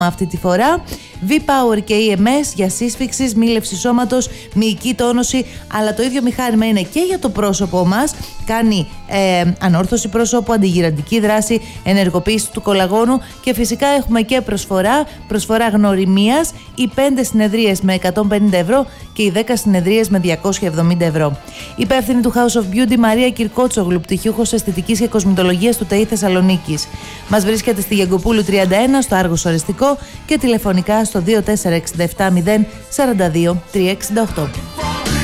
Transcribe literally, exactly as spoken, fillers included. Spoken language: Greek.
αυτή τη φορά. V-Power και ι εμ ες για σύσφυξη, μίλευση σώματος, μυϊκή τόνωση, αλλά το ίδιο μηχάνημα είναι και για το πρόσωπό μας. Κάνει ε, ανόρθωση πρόσωπου, αντιγυραντική δράση, ενεργοποίηση του κολαγόνου και φυσικά έχουμε και προσφορά, προσφορά γνωριμίας, οι πέντε συνεδρίες με εκατόν πενήντα ευρώ και οι δέκα συνεδρίες με διακόσια εβδομήντα ευρώ. Υπεύθυνη του House of Beauty Μαρία Κυρκότσογλου, πτυχιούχος αισθητικής και κοσμητολογίας του ΤΕΙ Θεσσαλονίκης. Μας βρίσκεται στη Γιαγκοπούλου τριάντα ένα, στο Άργος Οριστικό και τηλεφωνικά στο δύο τέσσερα έξι επτά μηδέν τέσσερα δύο τρία έξι οκτώ.